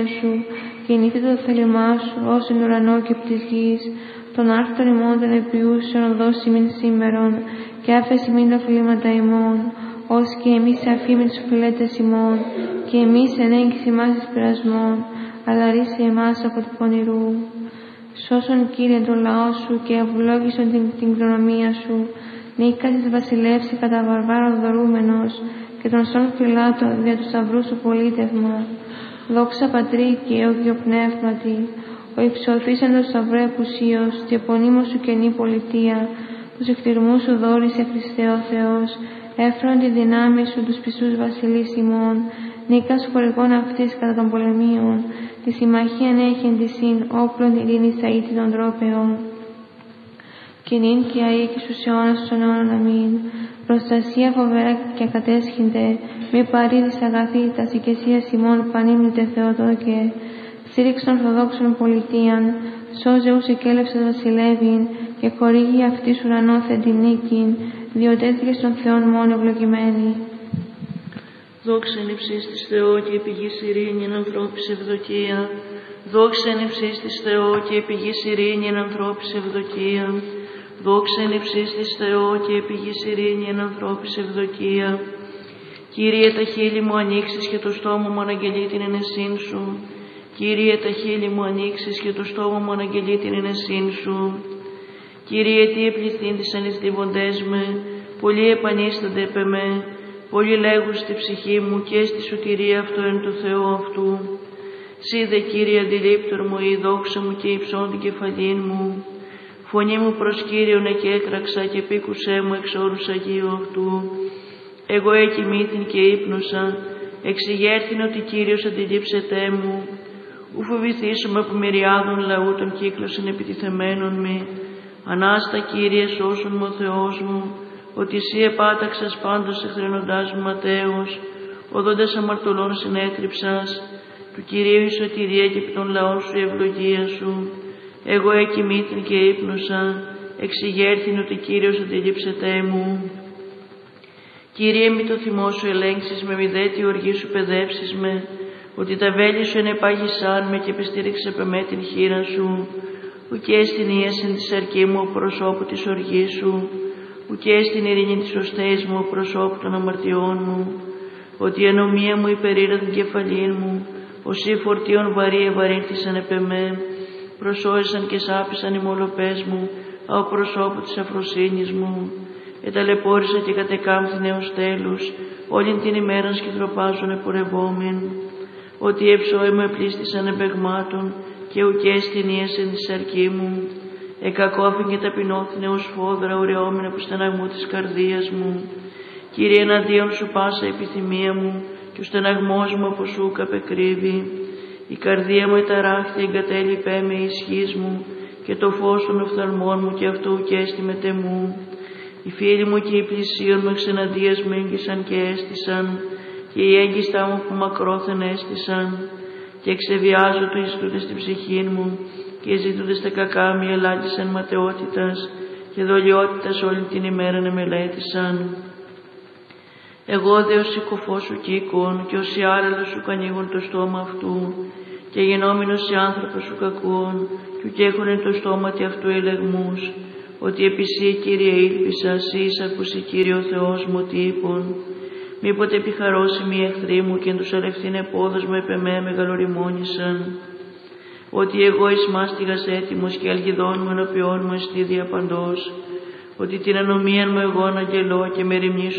σου, κινήθηκε το θέλημά σου, ως εν ουρανό και πτης γης, των άρθρων ημών των επιούσεων δώσει μην σήμερον, και άφεση μην τα φλήματα ημών, ως και εμείς αφήμεν τους φυλέτες ημών, και εμείς ενέγγιση ημάς εις πειρασμών, αλλά ρίσε εμάς από του πονηρού. Σώσον, Κύριε, τον λαό σου και ευλόγησον την κληρονομία σου, νίκασες βασιλεύσει κατά βαρβάρων δωρούμενος, και τον σών φυλάτων δια του σταυρού σου πολίτευμα. Δόξα Πατρί και Υιό Πνεύματι, ο υψωθήσαντος σταυρό επουσίως, και επωνύμως σου καινή πολιτεία, τους εκτιρμούς σου δόρισε Χριστέ ο Θεός, έφερον τη δυνάμει σου τους πιστούς βασιλείς ημών, νίκας χορηγών αυτής κατά των πολεμίων, τη συμμαχίαν έχεν τη συν όπλων ειρήνης αήτη των τρόπεων. Και νυν και αεί και στους αιώνας των αιώνων αμήν. Προστασία φοβερά και ακατέσχυνται, μη παρήδης αγαθή τα οικεσίας ημών πανήμνητε Θεοτόκε. Στήριξ των ορθοδόξων πολιτείαν, σώζε ους εκέλευσας βασιλεύειν, και χορήγει αυτής ουρανόθεν την νίκην, διοτέθηκες των Θεών μόνο ευλογημένη. Δόξα εν υψής της Θεό και πηγής ειρήνην ανθρώπης ευδοκία. Δόξα εν υψής της Θεό και πηγής ειρήνην ανθρώπης ευδοκία. Δόξα εν υψής της Θεό και πηγής ειρήνην ανθρώπης ευδοκία. Κύριε, τα χείλη μου ανοίξεις και το στόμα μου αναγγελεί την ενεσύν σου. Κύριε, τα χείλη μου ανοίξεις και το στόμα μου αναγγελεί την ενεσύν σου. Κύριε, τι επληθύντησαν εις δίβοντές με, πολλοί επανίστανται επ' εμέ, πολλοί λέγουν στη ψυχή μου και στη σωτηρία αυτό εν του Θεού αυτού. Σύ δε, Κύριε, αντιλήπτορ μου, η δόξα μου και υψών την κεφαλήν μου. Φωνή μου προς Κύριον εκέτραξα και πήκουσέ μου εξ όρους Αγίου αυτού. Εγώ εκοιμήθην και ύπνωσα, εξηγέρθην ότι Κύριος αντιλήψετέ μου. Ου φοβηθήσουμε από μυριάδων λαού των κύκλωσιν επιτιθεμένων μη. Ανάστα, Κύριε, σώσον μου ο Θεός μου, ότι Εσύ επάταξας πάντως εχθρενοντάς μου ματέως, οδόντας αμαρτωλών συνέτριψας, του Κυρίου η σωτηρία και επί των λαών σου η ευλογία σου. Εγώ εκοιμήθην και ύπνωσα, εξηγέρθην ότι Κύριος αντιλήψετέ μου. Κύριε, μη το θυμό σου ελέγξεις με, μη δε τη οργή σου παιδεύσεις με, ότι τα βέλη σου ενεπάγησάν με και επιστήριξε επ' εμέ την χείρα σου, ουκέ στην ίασιν της αρκή μου προσώπου της οργής σου, ουκέ στην ειρήνη της οστέης μου προσώπου των αμαρτιών μου, ότι η ανομία μου υπερήρα την κεφαλήν μου, όσοι φορτίων βαρύ ευαρύνθησαν επ' εμέ, προσώρισαν και σάπησαν οι μολοπές μου, από προσώπου της αφροσύνης μου. Εταλαιπώρησα και κατεκάμθη έως τέλους, όλην την ημέραν σκυθροπάζων επορευόμην, ότι οι εψώοι μου επλήστησαν εμπεγμάτων, και ουκέ στην ίασιν της αρκή μου. Εκακόφην και ταπεινώθην έως φόδρα, ουραιόμην από στεναγμού της καρδίας μου. Κύριε, εναντίον σου πάσα επιθυμία μου, και ο στεναγμός μου από σου καπεκρύβει. Η καρδία μου εταράχθη, εγκατέλειπέ με η ισχύς μου, και το φως των οφθαλμών μου, και αυτού ουκ έστι μετεμού. Οι φίλοι μου και οι πλησίον μου εξεναντίας μου έγκυσαν και έστησαν, και οι έγκυστά μου που μακρόθεν έστησαν, και εξεβιάζω το ιστούτες στην ψυχήν μου, και ζητούντες τα κακά μη ελάτησαν ματαιότητας, και δολιότητας όλη την ημέρα εμελέτησαν. Εγώ δε ως οικοφό σου κύκον, και ως οι άρελος σου ανοίγουν το στόμα αυτού, και γενόμενος οι άνθρωπος σου κακούν, και ουκ έχουνε το στόματι αυτού ελεγμούς, ότι επί σύ, Κύριε, ήλπισα, σύ εισακούσι, Κύριε ο Θεός μου, ότι είπων. Μήποτε επιχαρώσιμοι οι εχθροί μου, και εν τους αλευθύν επόδος μου επ' εμέ μεγαλοριμόνησαν. Ότι εγώ εις μάστιγας έτοιμος, και αλγιδών μου ενωπιών μου εστί διαπαντός. Ότι την ανομίαν μου εγώ αναγγελώ, και με ρημνήσω